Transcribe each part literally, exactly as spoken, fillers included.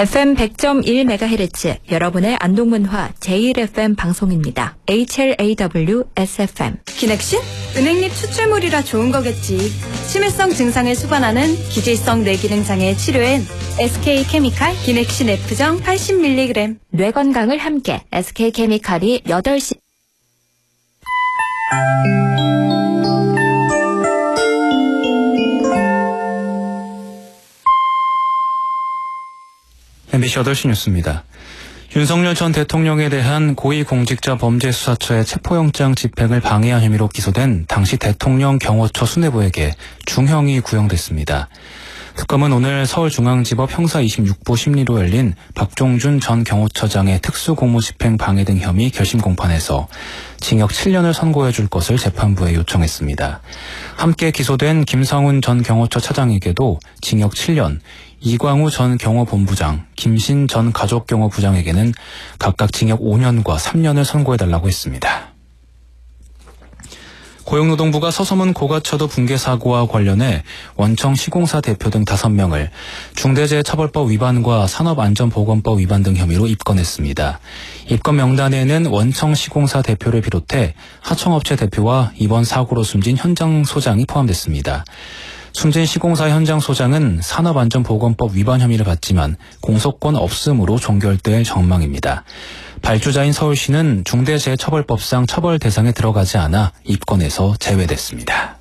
에프엠 백 점 일 메가헤르츠 여러분의 안동문화 제일 에프엠 방송입니다. 에이치엘에이더블유 에스에프엠. 기넥신? 은행잎 추출물이라 좋은 거겠지. 치매성 증상을 수반하는 기질성 뇌기능장애 치료엔 에스케이케미칼 기넥신 F정 팔십 밀리그램. 뇌 건강을 함께 에스케이케미칼이 여덟 시. 엠비씨 여덟 시 뉴스입니다. 윤석열 전 대통령에 대한 고위공직자범죄수사처의 체포영장 집행을 방해한 혐의로 기소된 당시 대통령 경호처 수뇌부에게 중형이 구형됐습니다. 특검은 오늘 서울중앙지법 형사 이십육 부 심리로 열린 박종준 전 경호처장의 특수공무집행 방해 등 혐의 결심 공판에서 징역 칠 년을 선고해 줄 것을 재판부에 요청했습니다. 함께 기소된 김성훈 전 경호처 차장에게도 징역 칠 년, 이광우 전 경호본부장, 김신 전 가족경호부장에게는 각각 징역 오 년과 삼 년을 선고해달라고 했습니다. 고용노동부가 서서문 고가차도 붕괴 사고와 관련해 원청 시공사 대표 등 다섯 명을 중대재해처벌법 위반과 산업안전보건법 위반 등 혐의로 입건했습니다. 입건 명단에는 원청 시공사 대표를 비롯해 하청업체 대표와 이번 사고로 숨진 현장 소장이 포함됐습니다. 숨진 시공사 현장 소장은 산업안전보건법 위반 혐의를 받지만 공소권 없음으로 종결될 전망입니다. 발주자인 서울시는 중대재해처벌법상 처벌 대상에 들어가지 않아 입건에서 제외됐습니다.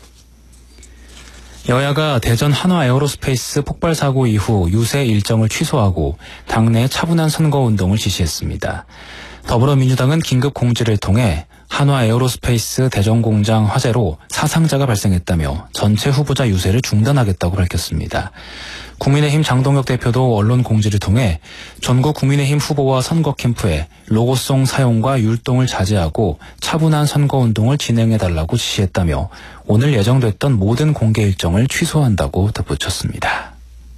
여야가 대전 한화에어로스페이스 폭발 사고 이후 유세 일정을 취소하고 당내 차분한 선거운동을 지시했습니다. 더불어민주당은 긴급 공지를 통해 한화에어로스페이스 대전공장 화재로 사상자가 발생했다며 전체 후보자 유세를 중단하겠다고 밝혔습니다. 국민의힘 장동혁 대표도 언론 공지를 통해 전국 국민의힘 후보와 선거 캠프에 로고송 사용과 율동을 자제하고 차분한 선거운동을 진행해달라고 지시했다며 오늘 예정됐던 모든 공개 일정을 취소한다고 덧붙였습니다.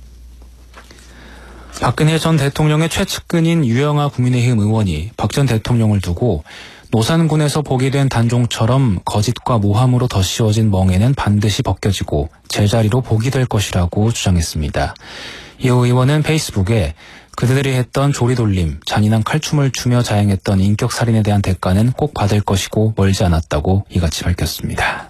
박근혜 전 대통령의 최측근인 유영아 국민의힘 의원이 박 전 대통령을 두고 노산군에서 보기된 단종처럼 거짓과 모함으로 덧씌워진 멍에는 반드시 벗겨지고 제자리로 복이될 것이라고 주장했습니다. 이 의원은 페이스북에 그들이 했던 조리돌림, 잔인한 칼춤을 추며 자행했던 인격살인에 대한 대가는 꼭 받을 것이고 멀지 않았다고 이같이 밝혔습니다.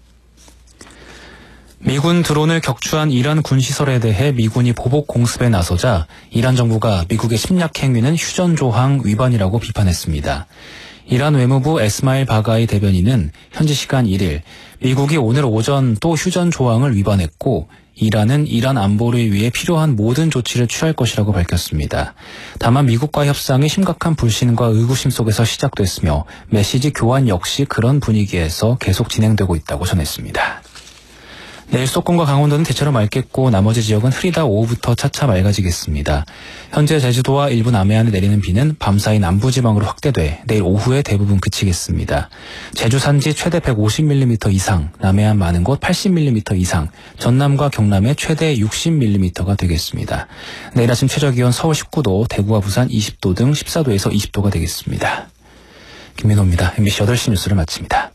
미군 드론을 격추한 이란 군시설에 대해 미군이 보복 공습에 나서자 이란 정부가 미국의 침략 행위는 휴전조항 위반이라고 비판했습니다. 이란 외무부 에스마일 바가이 대변인은 현지 시간 일 일 미국이 오늘 오전 또 휴전 조항을 위반했고 이란은 이란 안보를 위해 필요한 모든 조치를 취할 것이라고 밝혔습니다. 다만 미국과 협상이 심각한 불신과 의구심 속에서 시작됐으며 메시지 교환 역시 그런 분위기에서 계속 진행되고 있다고 전했습니다. 내일 수도권과 강원도는 대체로 맑겠고 나머지 지역은 흐리다 오후부터 차차 맑아지겠습니다. 현재 제주도와 일부 남해안에 내리는 비는 밤사이 남부지방으로 확대돼 내일 오후에 대부분 그치겠습니다. 제주 산지 최대 백오십 밀리미터 이상, 남해안 많은 곳 팔십 밀리미터 이상, 전남과 경남에 최대 육십 밀리미터가 되겠습니다. 내일 아침 최저기온 서울 십구 도, 대구와 부산 이십 도 등 십사 도에서 이십 도가 되겠습니다. 김민호입니다. 엠비씨 여덟 시 뉴스를 마칩니다.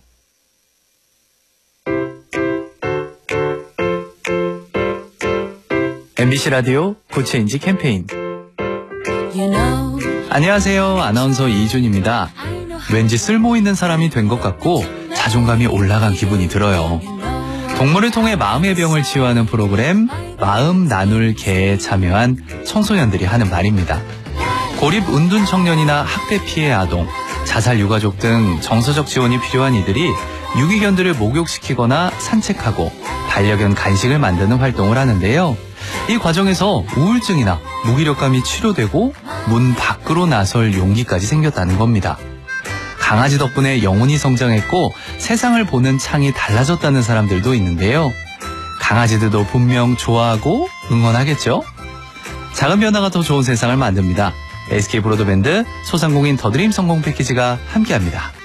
엠비씨 라디오 구체인지 캠페인. You know. 안녕하세요. 아나운서 이준입니다. 왠지 쓸모있는 사람이 된 것 같고 자존감이 올라간 기분이 들어요. 동물을 통해 마음의 병을 치유하는 프로그램 마음 나눌 개에 참여한 청소년들이 하는 말입니다. 고립 은둔 청년이나 학대 피해 아동, 자살 유가족 등 정서적 지원이 필요한 이들이 유기견들을 목욕시키거나 산책하고 반려견 간식을 만드는 활동을 하는데요. 이 과정에서 우울증이나 무기력감이 치료되고 문 밖으로 나설 용기까지 생겼다는 겁니다. 강아지 덕분에 영혼이 성장했고 세상을 보는 창이 달라졌다는 사람들도 있는데요. 강아지들도 분명 좋아하고 응원하겠죠? 작은 변화가 더 좋은 세상을 만듭니다. 에스케이 브로드밴드 소상공인 더드림 성공 패키지가 함께합니다.